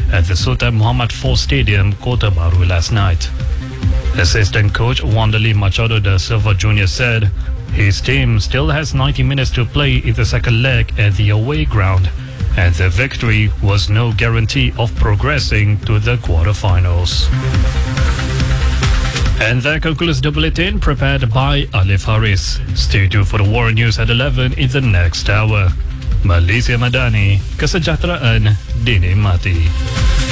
at the Sultan Muhammad IV Stadium, Kota Bharu last night. Assistant coach Wanderlei Machado da Silva Jr. said his team still has 90 minutes to play in the second leg at the away ground, and the victory was no guarantee of progressing to the quarterfinals. And that concludes the bulletin prepared by Alif Haris. Stay tuned for the War News at 11 in the next hour. Malaysia Madani, kesejahteraan dinikmati.